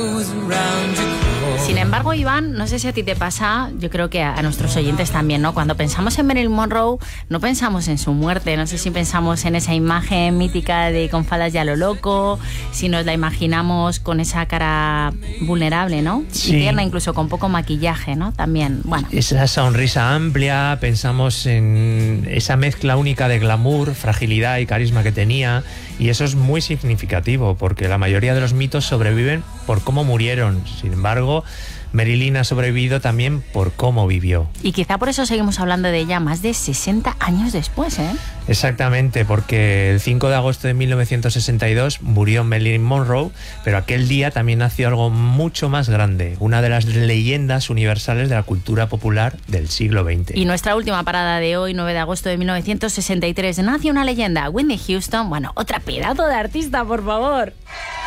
Sin embargo, Iván, no sé si a ti te pasa, yo creo que a nuestros oyentes también, ¿no? Cuando pensamos en Marilyn Monroe, no pensamos en su muerte, no sé si pensamos en esa imagen mítica de con faldas y a lo loco, si nos la imaginamos con esa cara vulnerable, ¿no? Sí. Y tierna, incluso con poco maquillaje, ¿no? También, bueno. Esa sonrisa amplia, pensamos en esa mezcla única de glamour, fragilidad y carisma que tenía, y eso es muy significativo, porque la mayoría de los mitos sobreviven por cómo murieron. Sin embargo, Marilyn ha sobrevivido también por cómo vivió. Y quizá por eso seguimos hablando de ella más de 60 años después, ¿eh? Exactamente, porque el 5 de agosto de 1962 murió Marilyn Monroe, pero aquel día también nació algo mucho más grande, una de las leyendas universales de la cultura popular del siglo XX. Y nuestra última parada de hoy, 9 de agosto de 1963, nace una leyenda, Whitney Houston, bueno, otra pedazo de artista, por favor.